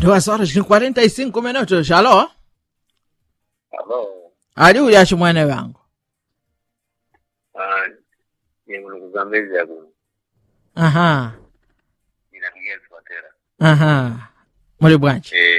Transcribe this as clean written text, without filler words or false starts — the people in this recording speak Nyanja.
2 horas e 45 minutos. Alô? Alô? Ali uyashi mwene wangu. Nimulukuzambezi yako. Aha. Ina mgezi watera. Aha. Muli bwanji.